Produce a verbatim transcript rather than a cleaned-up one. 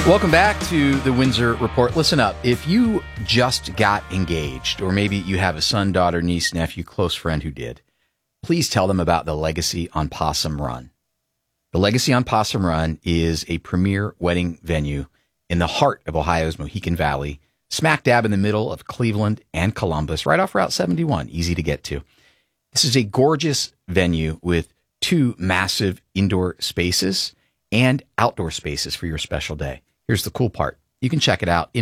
Welcome back to the Windsor Report. Listen up. If you just got engaged, or maybe you have a son, daughter, niece, nephew, close friend who did, please tell them about the Legacy on Possum Run. The Legacy on Possum Run is a premier wedding venue in the heart of Ohio's Mohican Valley, smack dab in the middle of Cleveland and Columbus, right off Route seventy-one, easy to get to. This is a gorgeous venue with two massive indoor spaces and outdoor spaces for your special day. Here's the cool part. You can check it out.